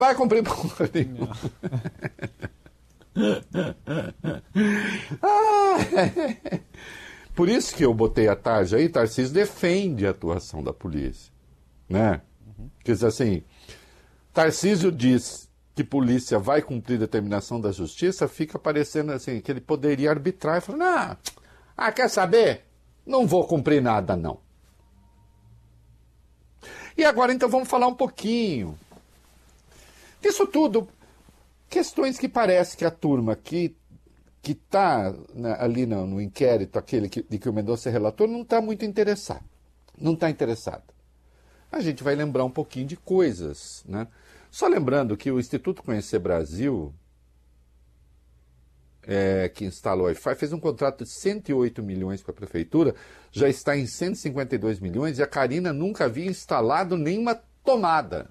Vai cumprir porra nenhuma. Por isso que eu botei a tarja aí. Tarcísio defende a atuação da polícia, né? Quer dizer assim, Tarcísio diz que polícia vai cumprir determinação da justiça, fica parecendo assim, que ele poderia arbitrar e falar, quer saber? Não vou cumprir nada, não. E agora, então, vamos falar um pouquinho disso tudo. Questões que parece que a turma que está ali no inquérito, aquele de que o Mendonça é relator, não está muito interessado. Não está interessado. A gente vai lembrar um pouquinho de coisas, né? Só lembrando que o Instituto Conhecer Brasil, que instalou o Wi-Fi, fez um contrato de 108 milhões com a prefeitura, já está em 152 milhões e a Carina nunca havia instalado nenhuma tomada.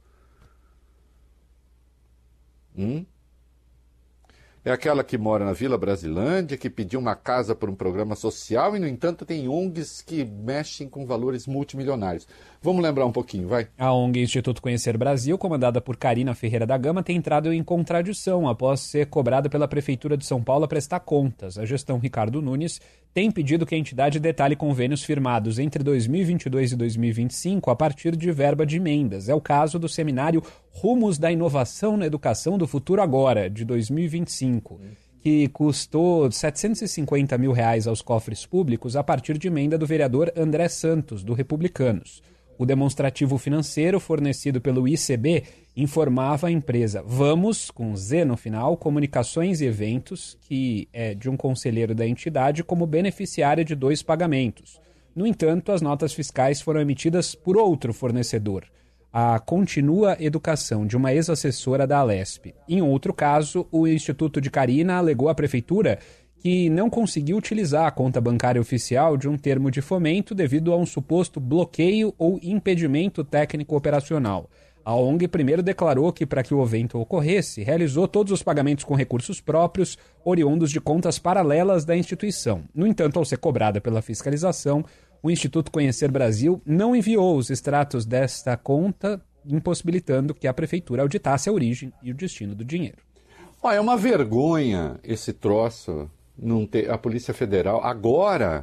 É aquela que mora na Vila Brasilândia, que pediu uma casa por um programa social e, no entanto, tem ONGs que mexem com valores multimilionários. Vamos lembrar um pouquinho, vai? A ONG Instituto Conhecer Brasil, comandada por Carina Ferreira da Gama, tem entrado em contradição após ser cobrada pela Prefeitura de São Paulo a prestar contas. A gestão Ricardo Nunes tem pedido que a entidade detalhe convênios firmados entre 2022 e 2025 a partir de verba de emendas. É o caso do seminário Rumos da Inovação na Educação do Futuro Agora, de 2025, que custou R$ 750 mil aos cofres públicos a partir de emenda do vereador André Santos, do Republicanos. O demonstrativo financeiro fornecido pelo ICB informava a empresa Vamos, com Z no final, Comunicações e Eventos, que é de um conselheiro da entidade, como beneficiária de 2 pagamentos. No entanto, as notas fiscais foram emitidas por outro fornecedor, a Continua Educação, de uma ex-assessora da Alesp. Em outro caso, o Instituto de Carina alegou à prefeitura que não conseguiu utilizar a conta bancária oficial de um termo de fomento devido a um suposto bloqueio ou impedimento técnico operacional. A ONG primeiro declarou que, para que o evento ocorresse, realizou todos os pagamentos com recursos próprios, oriundos de contas paralelas da instituição. No entanto, ao ser cobrada pela fiscalização, o Instituto Conhecer Brasil não enviou os extratos desta conta, impossibilitando que a prefeitura auditasse a origem e o destino do dinheiro. É uma vergonha esse troço. Não ter, a Polícia Federal, agora,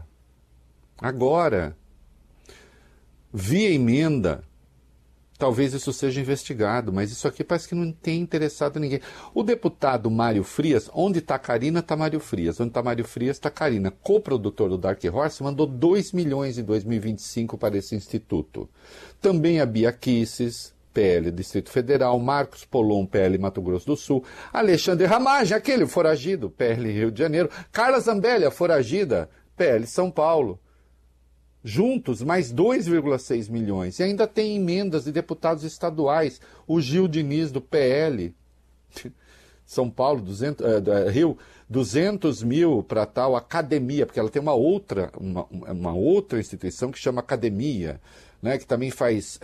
via emenda, talvez isso seja investigado, mas isso aqui parece que não tem interessado ninguém. O deputado Mário Frias, onde está Carina, está Mário Frias. Onde está Mário Frias, está Carina. Coprodutor do Dark Horse mandou 2 milhões em 2025 para esse instituto. Também a Bia Kisses, PL Distrito Federal, Marcos Polon, PL Mato Grosso do Sul, Alexandre Ramagem, aquele foragido, PL Rio de Janeiro, Carla Zambelli, foragida, PL São Paulo. Juntos, mais 2,6 milhões. E ainda tem emendas de deputados estaduais. O Gil Diniz, do PL, São Paulo, Rio, 200 mil para tal academia, porque ela tem uma outra instituição que chama Academia, né, que também faz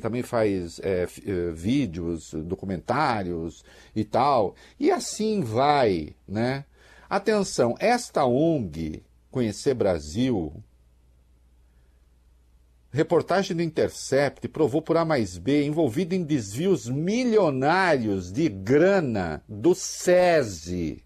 vídeos, documentários e tal. E assim vai, né? Atenção, esta ONG, Conhecer Brasil, reportagem do Intercept provou por A mais B, envolvido em desvios milionários de grana do SESI.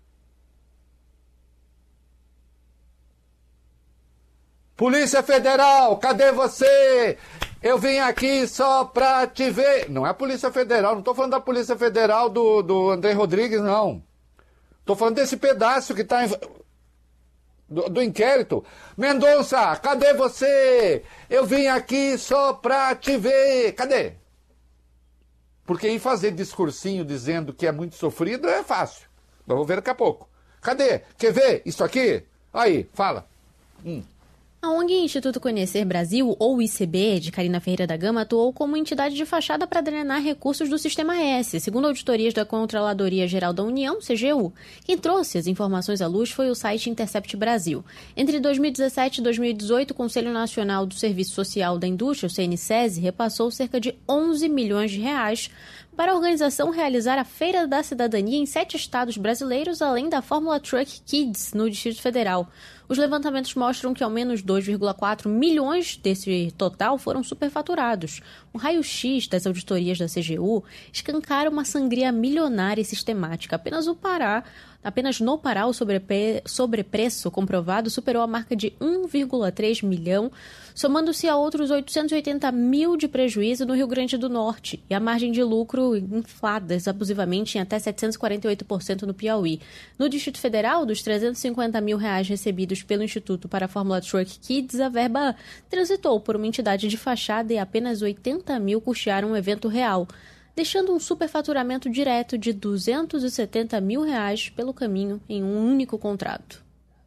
Polícia Federal, cadê você? Eu vim aqui só pra te ver. Não é a Polícia Federal, não estou falando da Polícia Federal do André Rodrigues, não. Estou falando desse pedaço que está do inquérito. Mendonça, cadê você? Eu vim aqui só pra te ver. Cadê? Porque ir fazer discursinho dizendo que é muito sofrido é fácil. Vamos ver daqui a pouco. Cadê? Quer ver isso aqui? Aí, fala. A ONG Instituto Conhecer Brasil, ou ICB, de Carina Ferreira da Gama, atuou como entidade de fachada para drenar recursos do Sistema S, segundo auditorias da Controladoria Geral da União, CGU. Quem trouxe as informações à luz foi o site Intercept Brasil. Entre 2017 e 2018, o Conselho Nacional do Serviço Social da Indústria, o CNSESI, repassou cerca de 11 milhões de reais para a organização realizar a Feira da Cidadania em 7 estados brasileiros, além da Fórmula Truck Kids no Distrito Federal. Os levantamentos mostram que ao menos 2,4 milhões desse total foram superfaturados. Um raio-x das auditorias da CGU escancara uma sangria milionária e sistemática. Apenas no Pará, o sobrepreço comprovado superou a marca de 1,3 milhão, somando-se a outros 880 mil de prejuízo no Rio Grande do Norte e a margem de lucro infladas abusivamente em até 748% no Piauí. No Distrito Federal, dos R$350 mil recebidos pelo Instituto para a Fórmula Truck Kids, a verba transitou por uma entidade de fachada e apenas 80 mil custearam um evento real, deixando um superfaturamento direto de R$270 mil pelo caminho em um único contrato.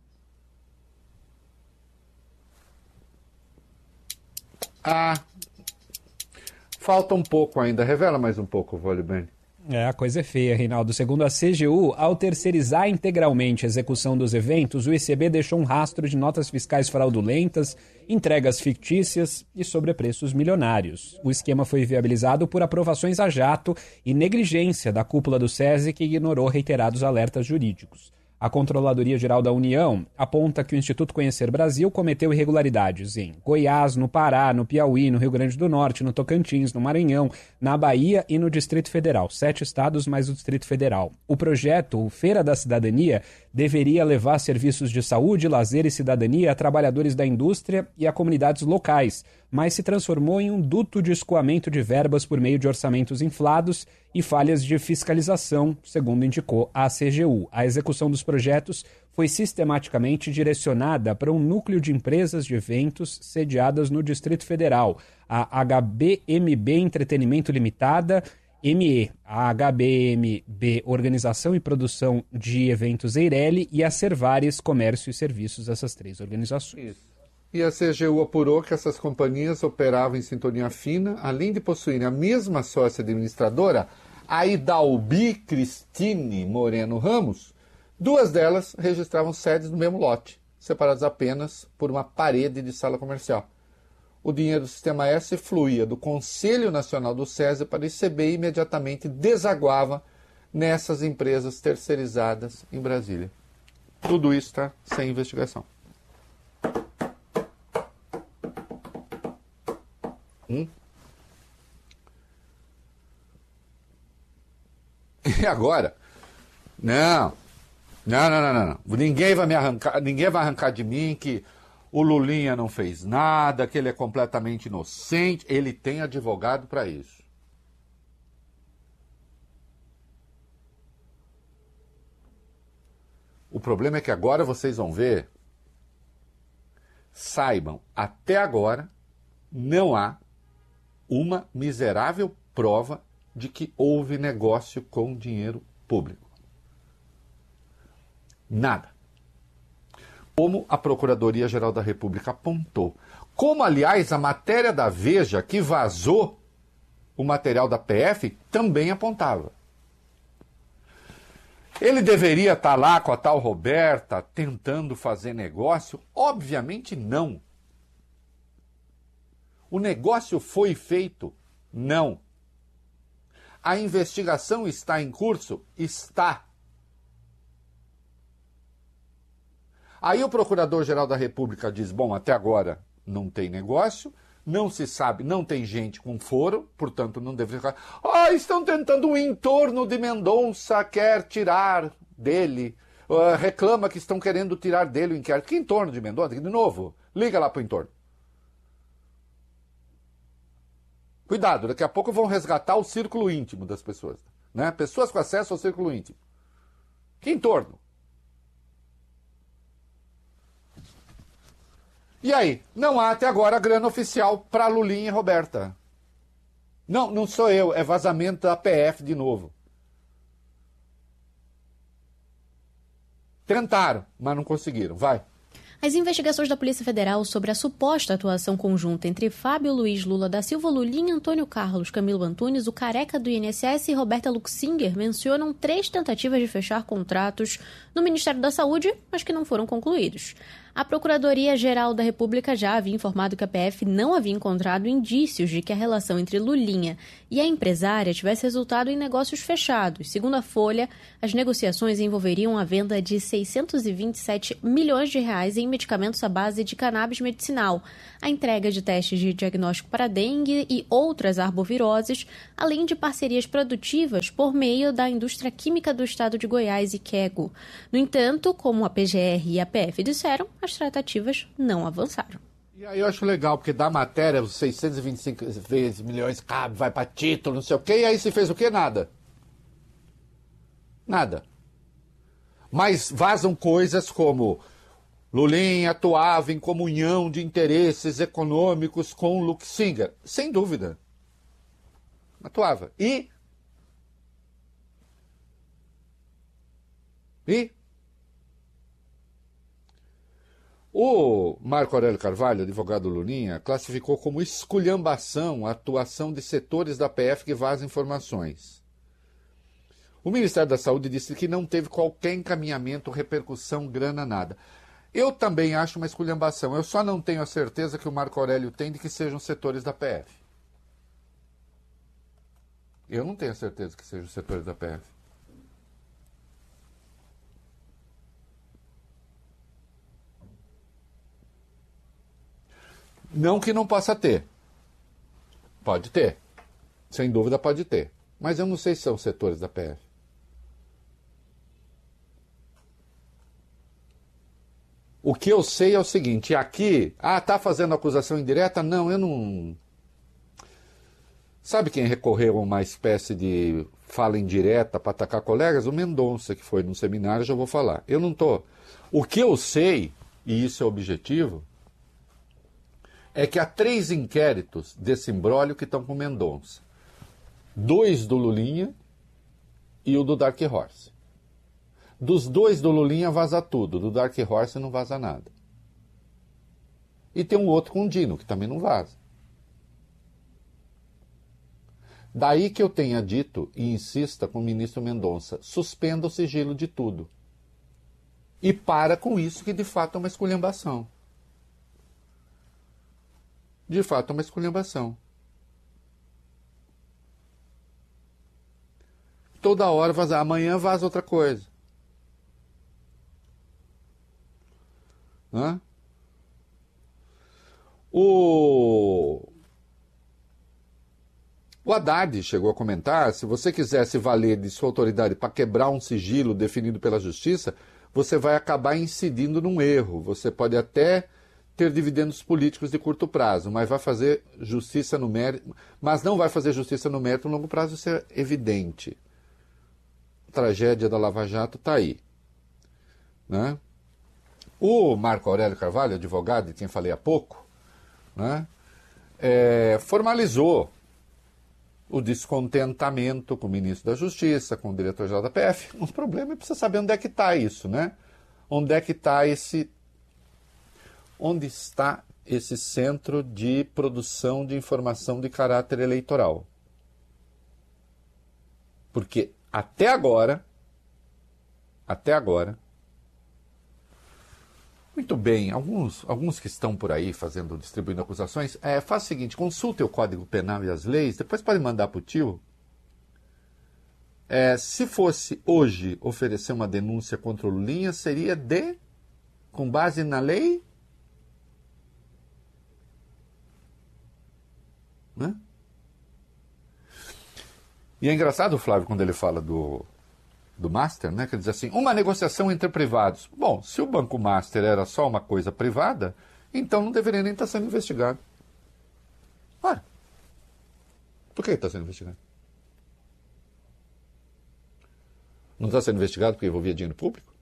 Falta um pouco ainda. Revela mais um pouco, Volibene. A coisa é feia, Reinaldo. Segundo a CGU, ao terceirizar integralmente a execução dos eventos, o ICB deixou um rastro de notas fiscais fraudulentas, entregas fictícias e sobrepreços milionários. O esquema foi viabilizado por aprovações a jato e negligência da cúpula do SESI, que ignorou reiterados alertas jurídicos. A Controladoria Geral da União aponta que o Instituto Conhecer Brasil cometeu irregularidades em Goiás, no Pará, no Piauí, no Rio Grande do Norte, no Tocantins, no Maranhão, na Bahia e no Distrito Federal. 7 estados mais o Distrito Federal. O projeto, o Feira da Cidadania, deveria levar serviços de saúde, lazer e cidadania a trabalhadores da indústria e a comunidades locais, mas se transformou em um duto de escoamento de verbas por meio de orçamentos inflados e falhas de fiscalização, segundo indicou a CGU. A execução dos projetos foi sistematicamente direcionada para um núcleo de empresas de eventos sediadas no Distrito Federal, a HBMB Entretenimento Limitada, ME, a HBMB Organização e Produção de Eventos Eireli e a Servares Comércio e Serviços, essas 3 organizações. Isso. E a CGU apurou que essas companhias operavam em sintonia fina, além de possuírem a mesma sócia administradora, a Idalbi Cristine Moreno Ramos. 2 delas registravam sedes no mesmo lote, separadas apenas por uma parede de sala comercial. O dinheiro do Sistema S fluía do Conselho Nacional do SESI para o ICB e imediatamente desaguava nessas empresas terceirizadas em Brasília. Tudo isso está sem investigação. E agora? Não. Ninguém vai arrancar de mim que o Lulinha não fez nada, que ele é completamente inocente. Ele tem advogado para isso. O problema é que agora vocês vão ver. Saibam, até agora não há uma miserável prova de que houve negócio com dinheiro público. Nada. Como a Procuradoria-Geral da República apontou. Como, aliás, a matéria da Veja, que vazou o material da PF, também apontava. Ele deveria estar lá com a tal Roberta tentando fazer negócio? Obviamente não. O negócio foi feito? Não. A investigação está em curso? Está. Aí o Procurador-Geral da República diz, bom, até agora não tem negócio, não se sabe, não tem gente com foro, portanto não deve ficar... estão tentando um entorno de Mendonça, quer tirar dele, reclama que estão querendo tirar dele o inquérito. Que entorno de Mendonça? De novo, liga lá para o entorno. Cuidado, daqui a pouco vão resgatar o círculo íntimo das pessoas, né? Pessoas com acesso ao círculo íntimo. Que entorno? E aí? Não há até agora grana oficial para Lulinha e Roberta. Não sou eu, é vazamento da PF de novo. Tentaram, mas não conseguiram. Vai. As investigações da Polícia Federal sobre a suposta atuação conjunta entre Fábio Luiz Lula da Silva, Lulinha, Antônio Carlos, Camilo Antunes, o careca do INSS e Roberta Luxinger mencionam 3 tentativas de fechar contratos no Ministério da Saúde, mas que não foram concluídos. A Procuradoria-Geral da República já havia informado que a PF não havia encontrado indícios de que a relação entre Lulinha e a empresária tivesse resultado em negócios fechados. Segundo a Folha, as negociações envolveriam a venda de 627 milhões de reais em medicamentos à base de cannabis medicinal, a entrega de testes de diagnóstico para dengue e outras arboviroses, além de parcerias produtivas por meio da indústria química do estado de Goiás e Quego. No entanto, como a PGR e a PF disseram, as tratativas não avançaram. E aí eu acho legal, porque da matéria, os 625 milhões cabe, vai para título, não sei o quê, e aí se fez o quê? Nada. Nada. Mas vazam coisas como Lulinha atuava em comunhão de interesses econômicos com Luke Singer. Sem dúvida. Atuava. E o Marco Aurélio Carvalho, advogado Lulinha, classificou como esculhambação a atuação de setores da PF que vazam informações. O Ministério da Saúde disse que não teve qualquer encaminhamento, repercussão, grana, nada. Eu também acho uma esculhambação. Eu só não tenho a certeza que o Marco Aurélio tem de que sejam setores da PF. Eu não tenho a certeza que sejam setores da PF. Não que não possa ter. Pode ter. Sem dúvida pode ter. Mas eu não sei se são setores da PF. O que eu sei é o seguinte, aqui, tá fazendo acusação indireta? Não, eu não... Sabe quem recorreu a uma espécie de fala indireta para atacar colegas? O Mendonça, que foi num seminário, já vou falar. Eu não tô. O que eu sei, e isso é objetivo, é que há 3 inquéritos desse imbróglio que estão com o Mendonça. 2 do Lulinha e o do Dark Horse. Dos 2 do Lulinha vaza tudo, do Dark Horse não vaza nada. E tem um outro com o Dino, que também não vaza. Daí que eu tenha dito e insista com o ministro Mendonça, suspenda o sigilo de tudo. E para com isso que de fato é uma esculhambação. De fato é uma esculhambação. Toda hora vaza, amanhã vaza outra coisa. Hã? O Haddad chegou a comentar, se você quiser se valer de sua autoridade para quebrar um sigilo definido pela justiça, você vai acabar incidindo num erro. Você pode até ter dividendos políticos de curto prazo, mas vai fazer justiça no mérito, mas não vai fazer justiça no mérito no longo prazo, isso é evidente. A tragédia da Lava Jato está aí. Né? O Marco Aurélio Carvalho, advogado de quem falei há pouco, né, formalizou o descontentamento com o ministro da Justiça, com o diretor-geral da PF. O problema é precisa saber onde é que está isso, né? Onde é que está onde está esse centro de produção de informação de caráter eleitoral? Porque até agora, muito bem, alguns que estão por aí distribuindo acusações, faz o seguinte, consulte o Código Penal e as leis, depois pode mandar para o tio. Se fosse hoje oferecer uma denúncia contra o Lulinha, seria com base na lei? Né? E é engraçado, Flávio, quando ele fala do Master, né, que ele diz assim, uma negociação entre privados. Bom, se o Banco Master era só uma coisa privada, então não deveria nem estar sendo investigado. Ora, por que está sendo investigado? Não está sendo investigado porque envolvia dinheiro público?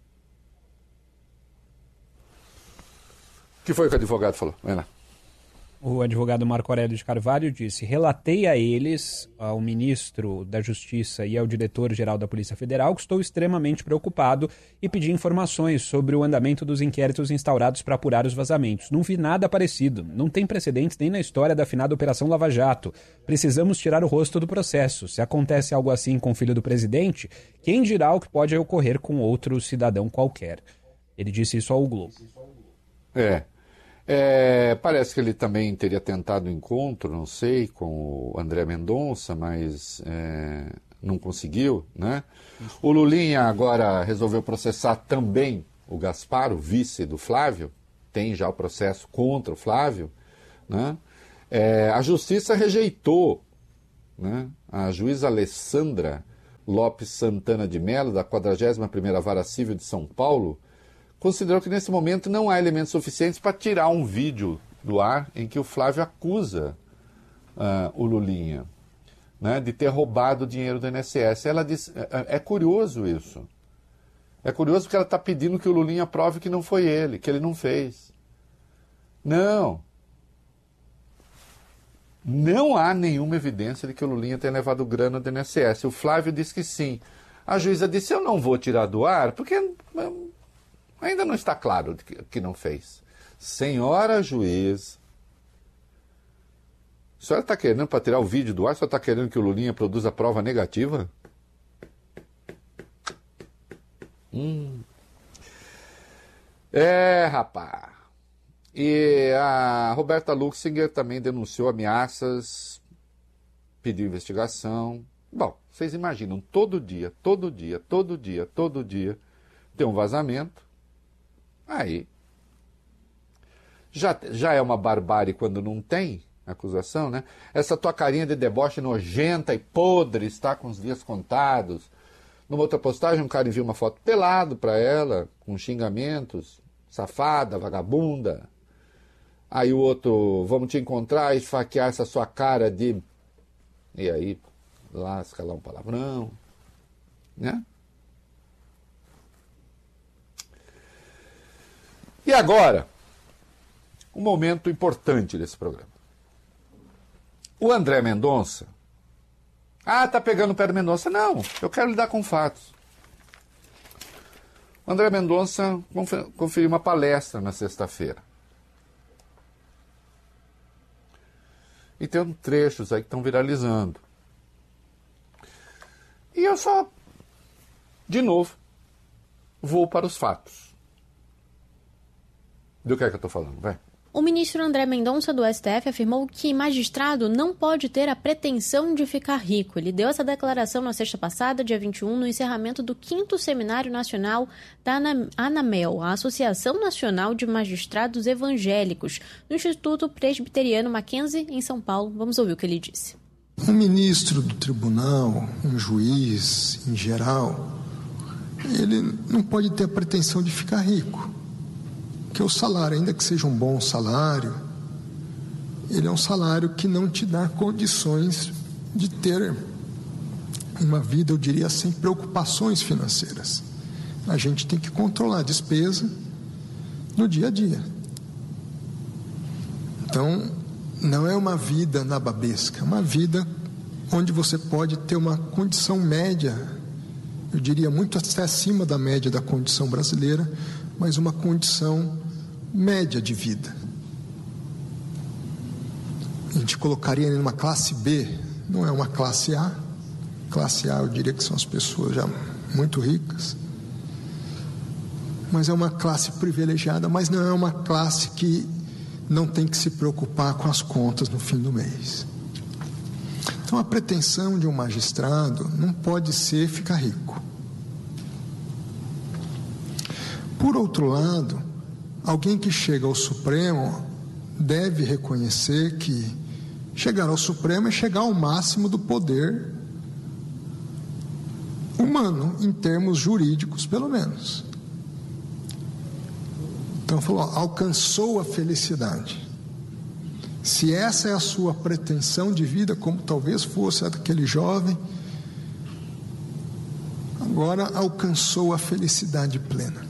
O que foi que o advogado falou? Vai lá. O advogado Marco Aurélio de Carvalho disse, relatei a eles, ao ministro da Justiça e ao diretor-geral da Polícia Federal, que estou extremamente preocupado e pedi informações sobre o andamento dos inquéritos instaurados para apurar os vazamentos. Não vi nada parecido. Não tem precedentes nem na história da afinada Operação Lava Jato. Precisamos tirar o rosto do processo. Se acontece algo assim com o filho do presidente, quem dirá o que pode ocorrer com outro cidadão qualquer? Ele disse isso ao Globo. Parece que ele também teria tentado encontro, não sei, com o André Mendonça, mas não conseguiu, né? O Lulinha agora resolveu processar também o Gaspar, o vice do Flávio, tem já o processo contra o Flávio, né? A justiça rejeitou, né? A juíza Alessandra Lopes Santana de Mello, da 41ª Vara Civil de São Paulo, considerou que nesse momento não há elementos suficientes para tirar um vídeo do ar em que o Flávio acusa o Lulinha, né, de ter roubado o dinheiro do INSS. Ela diz, é curioso isso. É curioso porque ela está pedindo que o Lulinha prove que não foi ele, que ele não fez. Não há nenhuma evidência de que o Lulinha tenha levado grana do INSS. O Flávio disse que sim. A juíza disse, eu não vou tirar do ar porque ainda não está claro que não fez. Senhora juiz, a senhora está querendo, para tirar o vídeo do ar, a senhora está querendo que o Lulinha produza prova negativa? Rapaz. E a Roberta Luxinger também denunciou ameaças, pediu investigação. Bom, vocês imaginam, todo dia tem um vazamento. Aí, já é uma barbárie quando não tem acusação, né? Essa tua carinha de deboche nojenta e podre está com os dias contados. Numa outra postagem, um cara envia uma foto pelado para ela, com xingamentos, safada, vagabunda. Aí o outro, vamos te encontrar e esfaquear essa sua cara de... E aí, lasca lá um palavrão, né? E agora, um momento importante desse programa. O André Mendonça... tá pegando o pé do Mendonça. Não, eu quero lidar com fatos. O André Mendonça conferiu uma palestra na sexta-feira. E tem trechos aí que estão viralizando. E eu só, de novo, vou para os fatos. Do que é que eu estou falando? Vai. O ministro André Mendonça, do STF, afirmou que magistrado não pode ter a pretensão de ficar rico. Ele deu essa declaração na sexta passada, dia 21, no encerramento do 5º Seminário Nacional da ANAMEL, a Associação Nacional de Magistrados Evangélicos, no Instituto Presbiteriano Mackenzie, em São Paulo. Vamos ouvir o que ele disse. Um ministro do tribunal, um juiz, em geral, ele não pode ter a pretensão de ficar rico. Porque o salário, ainda que seja um bom salário, ele é um salário que não te dá condições de ter uma vida, eu diria, sem preocupações financeiras. A gente tem que controlar a despesa no dia a dia. Então, não é uma vida nababesca, é uma vida onde você pode ter uma condição média, eu diria muito até acima da média da condição brasileira, mas uma condição média de vida. A gente colocaria ele numa classe B, não é uma classe A. Classe A eu diria que são as pessoas já muito ricas, mas é uma classe privilegiada, mas não é uma classe que não tem que se preocupar com as contas no fim do mês. Então a pretensão de um magistrado não pode ser ficar rico. Por outro lado, alguém que chega ao Supremo deve reconhecer que chegar ao Supremo é chegar ao máximo do poder humano, em termos jurídicos, pelo menos. Então, falou, alcançou a felicidade. Se essa é a sua pretensão de vida, como talvez fosse a daquele jovem, agora alcançou a felicidade plena.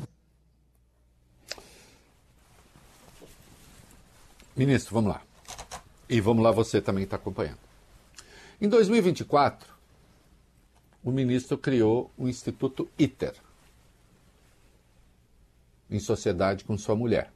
Ministro, vamos lá. E vamos lá, você também está acompanhando. Em 2024, o ministro criou o Instituto ITER, em sociedade com sua mulher.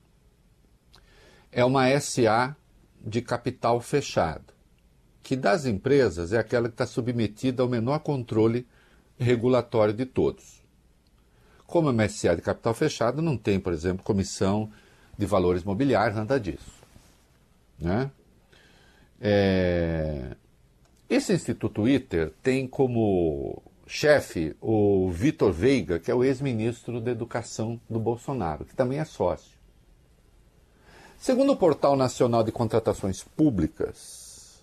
É uma SA de capital fechado, que das empresas é aquela que está submetida ao menor controle regulatório de todos. Como uma SA de capital fechado, não tem, por exemplo, comissão de valores mobiliários, nada disso. Né? Esse Instituto ITER tem como chefe o Vitor Veiga, que é o ex-ministro da Educação do Bolsonaro, que também é sócio. Segundo o Portal Nacional de Contratações Públicas,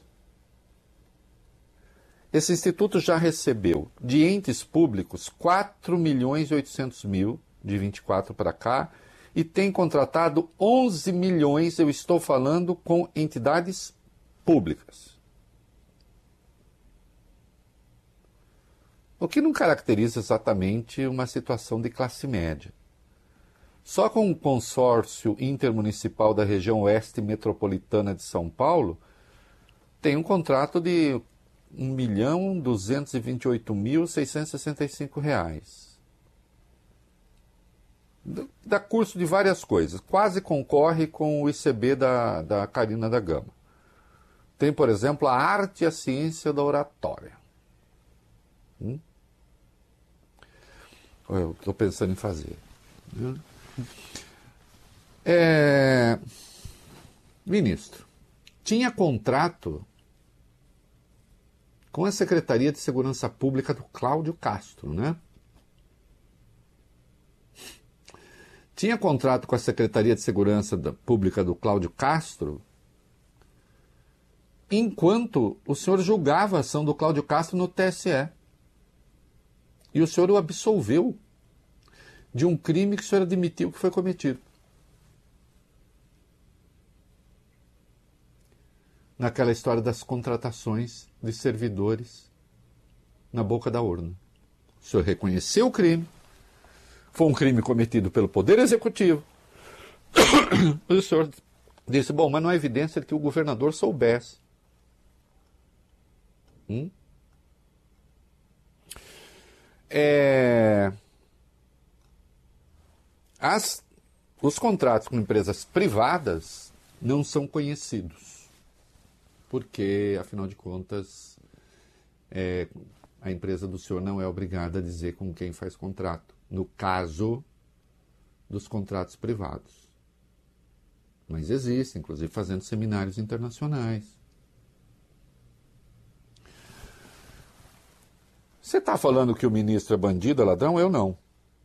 esse instituto já recebeu de entes públicos 4.800.000 de 24 para cá e tem contratado 11 milhões, eu estou falando com entidades públicas. O que não caracteriza exatamente uma situação de classe média. Só com o consórcio intermunicipal da região oeste metropolitana de São Paulo, tem um contrato de R$ 1.228.665. Dá curso de várias coisas. Quase concorre com o ICB da Carina da Gama. Tem, por exemplo, a arte e a ciência da oratória. Eu estou pensando em fazer. Ministro, tinha contrato com a Secretaria de Segurança Pública do Cláudio Castro, né? Tinha contrato com a Secretaria de Segurança Pública do Cláudio Castro enquanto o senhor julgava a ação do Cláudio Castro no TSE. E o senhor o absolveu de um crime que o senhor admitiu que foi cometido. Naquela história das contratações de servidores na boca da urna. O senhor reconheceu o crime, foi um crime cometido pelo Poder Executivo. E o senhor disse, bom, mas não há evidência de que o governador soubesse. Os contratos com empresas privadas não são conhecidos, porque, afinal de contas, a empresa do senhor não é obrigada a dizer com quem faz contrato, no caso dos contratos privados. Mas existe, inclusive fazendo seminários internacionais. Você está falando que o ministro é bandido, é ladrão? Eu não.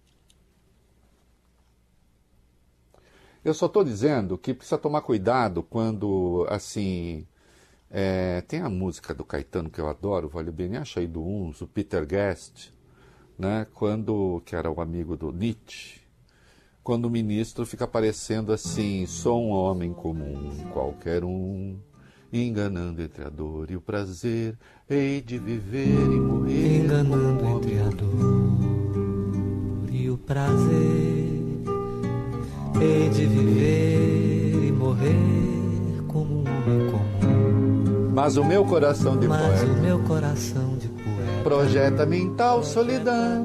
Eu só estou dizendo que precisa tomar cuidado quando, assim... tem a música do Caetano que eu adoro, vale bem, acha aí do Uns, o Peter Guest, né, que era o amigo do Nietzsche, quando o ministro fica parecendo assim, sou um homem comum, qualquer um, enganando entre a dor e o prazer, hei de viver e morrer. Enganando entre a dor e o prazer, hei de viver e morrer como um homem comum. Mas o meu coração de poeta projeta-me em tal solidão,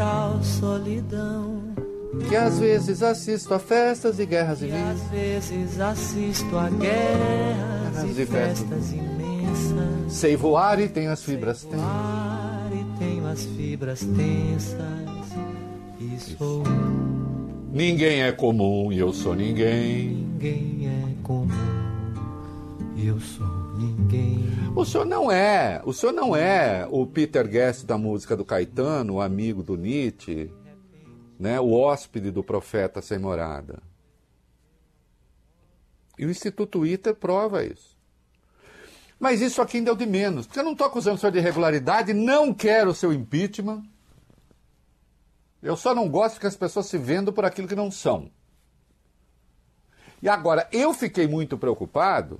que às vezes assisto a festas e guerras imensas. Às vezes assisto a guerras e festas imensas. Sei voar e tenho as fibras tensas. E sou ninguém é comum e eu sou ninguém. Ninguém é comum e eu sou ninguém. O senhor não é o Peter Guest da música do Caetano, o amigo do Nietzsche, né, o hóspede do profeta sem morada. E o Instituto ITER prova isso. Mas isso aqui ainda é o de menos, porque eu não estou acusando o senhor de irregularidade, não quero o seu impeachment. Eu só não gosto que as pessoas se vendam por aquilo que não são. E agora, eu fiquei muito preocupado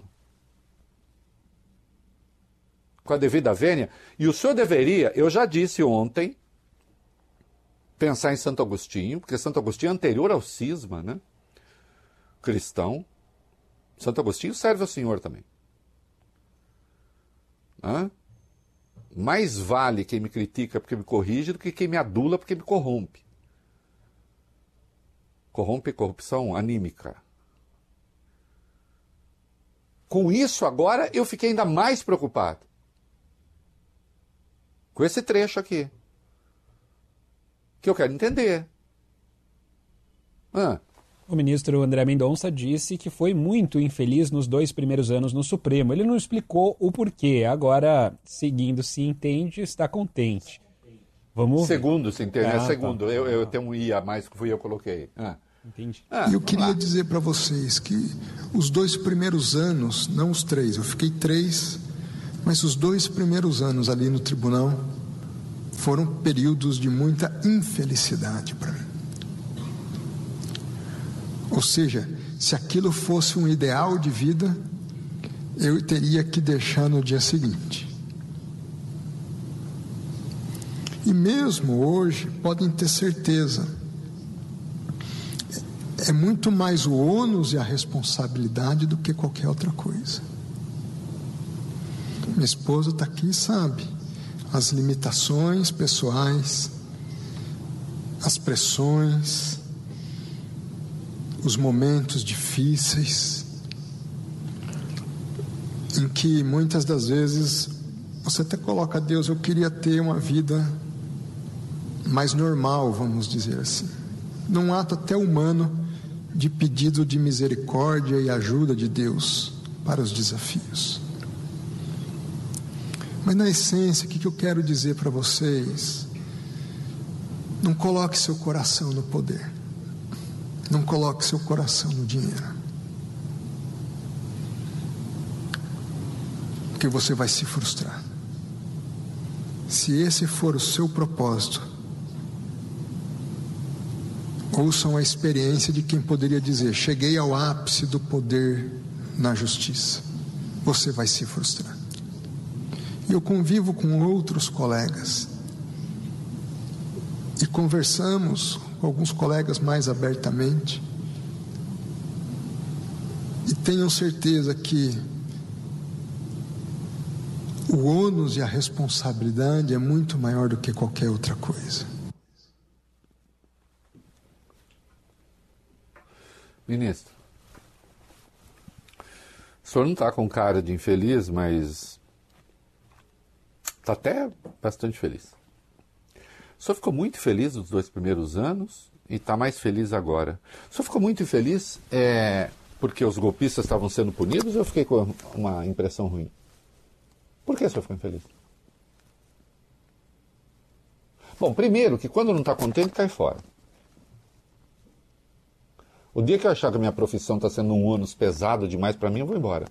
com a devida vênia, e o senhor deveria, eu já disse ontem, pensar em Santo Agostinho, porque Santo Agostinho é anterior ao cisma, né? Cristão. Santo Agostinho serve ao Senhor também. Mais vale quem me critica porque me corrige do que quem me adula porque me corrompe. Corrupção anímica. Com isso, agora, eu fiquei ainda mais preocupado. Com esse trecho aqui. Que eu quero entender. O ministro André Mendonça disse que foi muito infeliz nos 2 primeiros anos no Supremo. Ele não explicou o porquê. Agora, seguindo se entende, está contente. Vamos Segundo, se entende. Ah, segundo. tá. Eu tenho um I a mais que fui eu coloquei. Entendi. E eu queria dizer para vocês que os 2 primeiros anos, não os 3, eu fiquei 3, mas os 2 primeiros anos ali no tribunal foram períodos de muita infelicidade para mim. Ou seja, se aquilo fosse um ideal de vida, eu teria que deixar no dia seguinte. E mesmo hoje, podem ter certeza, é muito mais o ônus e a responsabilidade do que qualquer outra coisa. Minha esposa está aqui e sabe as limitações pessoais, as pressões, os momentos difíceis, em que muitas das vezes você até coloca: Deus, eu queria ter uma vida mais normal, vamos dizer assim, num ato até humano de pedido de misericórdia e ajuda de Deus para os desafios. Mas na essência, o que eu quero dizer para vocês? Não coloque seu coração no poder. Não coloque seu coração no dinheiro. Porque você vai se frustrar. Se esse for o seu propósito, ouçam a experiência de quem poderia dizer: cheguei ao ápice do poder na justiça. Você vai se frustrar. E eu convivo com outros colegas e conversamos com alguns colegas mais abertamente, e tenham certeza que o ônus e a responsabilidade é muito maior do que qualquer outra coisa. Ministro, o senhor não está com cara de infeliz, mas está até bastante feliz. O senhor ficou muito feliz nos 2 primeiros anos e está mais feliz agora. O senhor ficou muito infeliz porque os golpistas estavam sendo punidos, ou eu fiquei com uma impressão ruim? Por que o senhor ficou infeliz? Bom, primeiro que quando não está contente, cai fora. O dia que eu achar que a minha profissão está sendo um ônus pesado demais para mim, eu vou embora.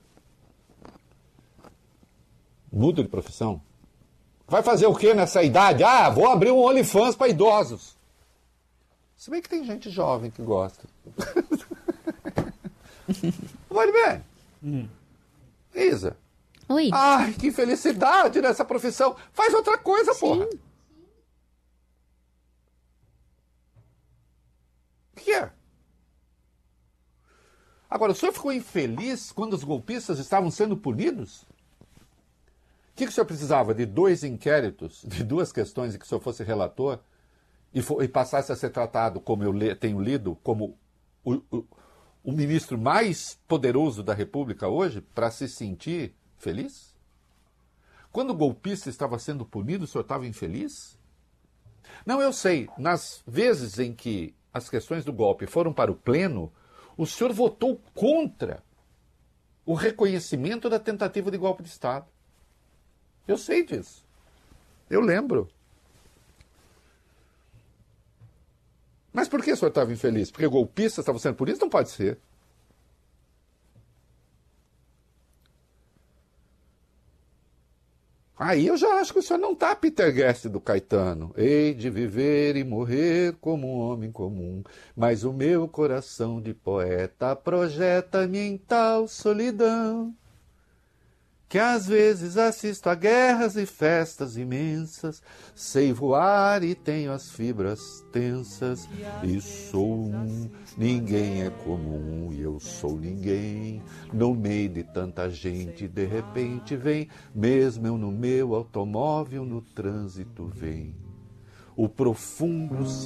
Mudo de profissão. Vai fazer o que nessa idade? Vou abrir um OnlyFans para idosos. Se bem que tem gente jovem que gosta. Vai bem. Isa. Oi. Ai, que felicidade nessa profissão. Faz outra coisa, porra. O que é? Agora, o senhor ficou infeliz quando os golpistas estavam sendo punidos? O que o senhor precisava? De 2 inquéritos, de 2 questões em que o senhor fosse relator e passasse a ser tratado, como eu tenho lido, como o ministro mais poderoso da República hoje, para se sentir feliz? Quando o golpista estava sendo punido, o senhor estava infeliz? Não, eu sei. Nas vezes em que as questões do golpe foram para o pleno, o senhor votou contra o reconhecimento da tentativa de golpe de Estado. Eu sei disso. Eu lembro. Mas por que o senhor estava infeliz? Porque golpistas estavam sendo punidos? Não pode ser. Aí eu já acho que o senhor não está Peter Guest do Caetano. Hei de viver e morrer como um homem comum, mas o meu coração de poeta projeta-me em tal solidão, que às vezes assisto a guerras e festas imensas, sei voar e tenho as fibras tensas, e sou ninguém é comum, e eu sou ninguém, no meio de tanta gente, de repente vem, mesmo eu no meu automóvel, no trânsito vem, o profundo